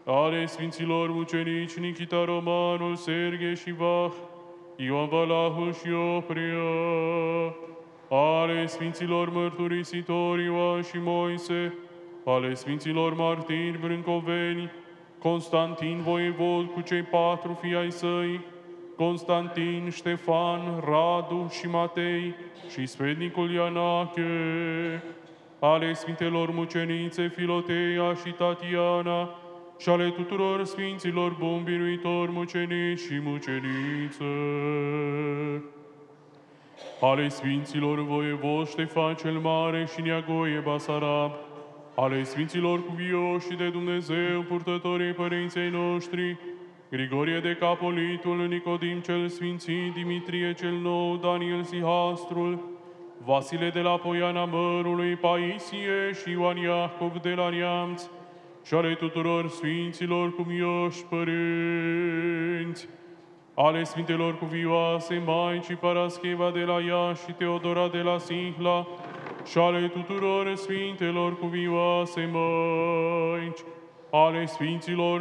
ale Sfinților Mucenici Nikita Romanul, Serghe și Vah, Ioan Valahul și Opria, ale Sfinților Mărturisitori Ioan și Moise, ale Sfinților Martiri Brâncoveni, Constantin Voievod cu cei 4 fii ai săi, Constantin, Ștefan, Radu și Matei și sfetnicul Ianache, ale Sfintelor Mucenițe Filoteia și Tatiana și ale tuturor Sfinților buni biruitori mucenici și mucenițe, ale Sfinților Voievod Ștefan cel Mare și Neagoie Basarab, ale Sfinților cuvioși de Dumnezeu, purtătorii părinței noștri, Grigorie de Capolitul, Nicodim cel Sfințit, Dimitrie cel Nou, Daniel Sihastrul, Vasile de la Poiana Mărului, Paisie și Ioan Iacov de la Neamț, și ale tuturor Sfinților cuvioși părinți, ale Sfintelor cuvioase Maicii Parascheva de la Iași și Teodora de la Sihla, și ale tuturor Sfintelor cuvioase Maici, ale Sfinților